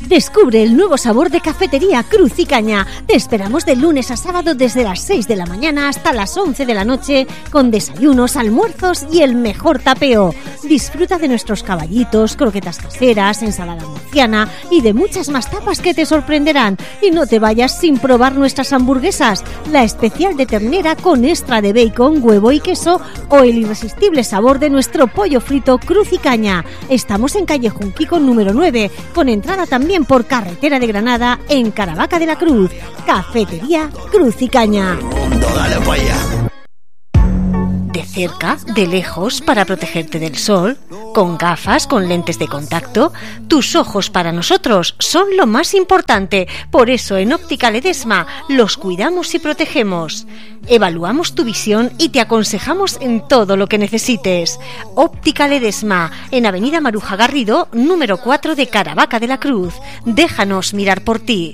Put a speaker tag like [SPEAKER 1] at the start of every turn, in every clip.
[SPEAKER 1] Descubre el nuevo sabor de Cafetería Cruz y Caña. Te esperamos de lunes a sábado desde las 6 de la mañana hasta las 11 de la noche con desayunos, almuerzos y el mejor tapeo. Disfruta de nuestros caballitos, croquetas caseras, ensalada murciana y de muchas más tapas que te sorprenderán. Y no te vayas sin probar nuestras hamburguesas, la especial de ternera con extra de bacon, huevo y queso o el irresistible sabor de nuestro pollo frito Cruz y Caña. Estamos en calle Junquico número 9, con entrada también por carretera de Granada en Caravaca de la Cruz. Cafetería Cruz y Caña. De cerca, de lejos, para protegerte del sol, con gafas, con lentes de contacto, tus ojos para nosotros son lo más importante. Por eso en Óptica Ledesma los cuidamos y protegemos. Evaluamos tu visión y te aconsejamos en todo lo que necesites. Óptica Ledesma, en Avenida Maruja Garrido, número 4 de Caravaca de la Cruz. Déjanos mirar por ti.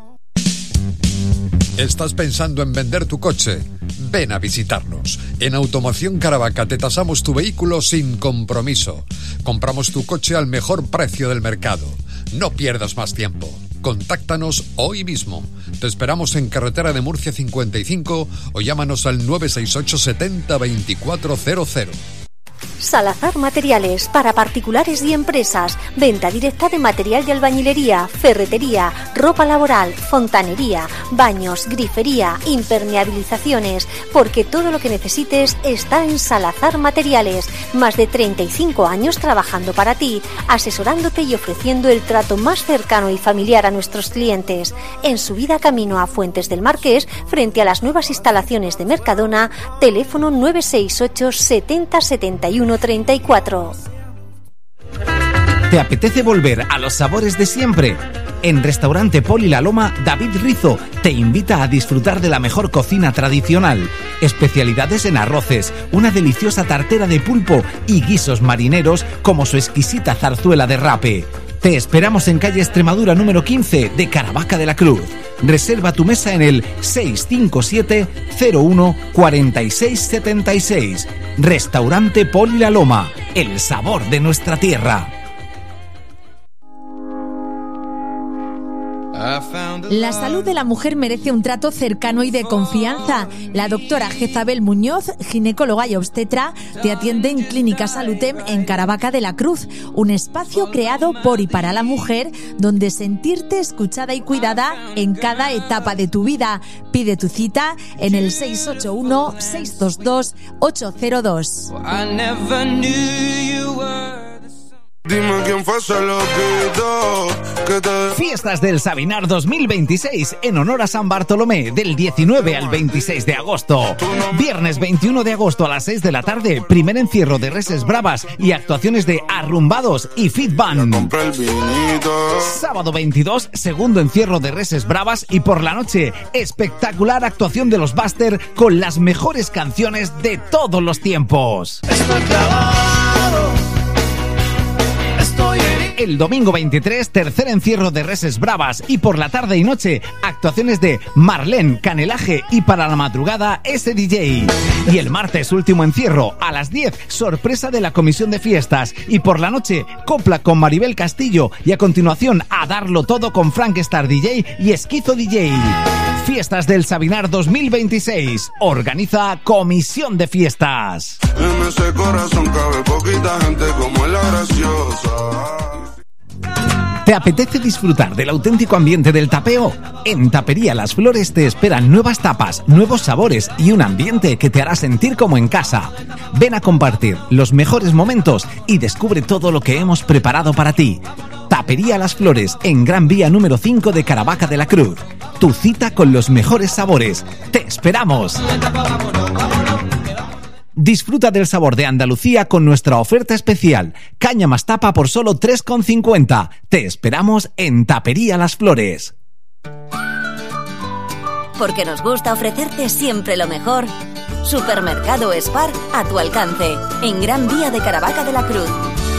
[SPEAKER 2] ¿Estás pensando en vender tu coche? Ven a visitarnos. En Automoción Caravaca te tasamos tu vehículo sin compromiso. Compramos tu coche al mejor precio del mercado. No pierdas más tiempo. Contáctanos hoy mismo. Te esperamos en Carretera de Murcia 55 o llámanos al 968 70 2400.
[SPEAKER 1] Salazar Materiales, para particulares y empresas. Venta directa de material de albañilería, ferretería, ropa laboral, fontanería, baños, grifería, impermeabilizaciones, porque todo lo que necesites está en Salazar Materiales. Más de 35 años trabajando para ti, asesorándote y ofreciendo el trato más cercano y familiar a nuestros clientes. En subida camino a Fuentes del Marqués, frente a las nuevas instalaciones de Mercadona, teléfono 968 70 71 34.
[SPEAKER 3] ¿Te apetece volver a los sabores de siempre? En Restaurante Poli La Loma, David Rizo te invita a disfrutar de la mejor cocina tradicional. Especialidades en arroces, una deliciosa tartera de pulpo y guisos marineros como su exquisita zarzuela de rape. Te esperamos en calle Extremadura número 15 de Caravaca de la Cruz. Reserva tu mesa en el 657 01 46 76. Restaurante Poli La Loma, el sabor de nuestra tierra.
[SPEAKER 4] La salud de la mujer merece un trato cercano y de confianza. La doctora Jezabel Muñoz, ginecóloga y obstetra, te atiende en Clínica Salutem en Caravaca de la Cruz, un espacio creado por y para la mujer, donde sentirte escuchada y cuidada en cada etapa de tu vida. Pide tu cita en el 681-622-802.
[SPEAKER 5] Dime quién fue ese loquito que te...
[SPEAKER 3] Fiestas del Sabinar 2026 en honor a San Bartolomé, del 19 al 26 de agosto. Viernes 21 de agosto a las 6 de la tarde, primer encierro de Reses Bravas y actuaciones de Arrumbados y Fit Band. Sábado 22, segundo encierro de Reses Bravas y por la noche, espectacular actuación de los Buster con las mejores canciones de todos los tiempos. El domingo 23, tercer encierro de Reses Bravas y por la tarde y noche, actuaciones de Marlene, Canelaje y para la madrugada SDJ. Y el martes, último encierro, a las 10, sorpresa de la comisión de fiestas y por la noche, copla con Maribel Castillo y a continuación, a darlo todo con Frank Star DJ y Esquizo DJ. Fiestas del Sabinar 2026. Organiza Comisión de Fiestas.
[SPEAKER 5] En ese corazón cabe poquita gente como la graciosa.
[SPEAKER 3] ¿Te apetece disfrutar del auténtico ambiente del tapeo? En Tapería Las Flores te esperan nuevas tapas, nuevos sabores y un ambiente que te hará sentir como en casa. Ven a compartir los mejores momentos y descubre todo lo que hemos preparado para ti. Tapería Las Flores, en Gran Vía número 5 de Caravaca de la Cruz. Tu cita con los mejores sabores. ¡Te esperamos! Disfruta del sabor de Andalucía con nuestra oferta especial. Caña más tapa por solo 3,50. Te esperamos en Tapería Las Flores.
[SPEAKER 6] Porque nos gusta ofrecerte siempre lo mejor. Supermercado Spar a tu alcance. En Gran Vía de Caravaca de la Cruz.